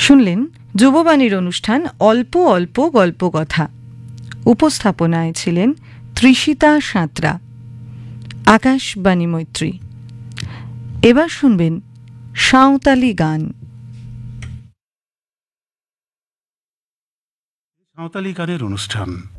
শুনলেন যুববাণীর অনুষ্ঠান অল্প অল্প গল্প কথা। উপস্থাপনায় ছিলেন তৃষিতা সাঁতরা, আকাশবাণী মৈত্রী। এবার শুনবেন সাঁওতালি গান। সাঁওতালি গানের অনুষ্ঠান।